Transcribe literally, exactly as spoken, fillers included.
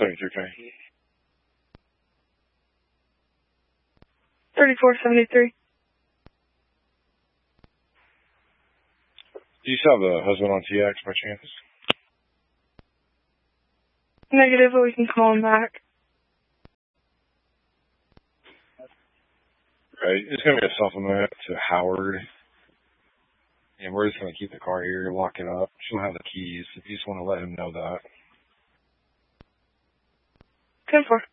seventy-three K. thirty-four seventy-three. Do you still have the husband on T X by chance? Negative, but we can call him back. Right, it's going to be a supplement to Howard. And we're just going to keep the car here, lock it up. She'll have the keys if you just want to let him know that. ten four.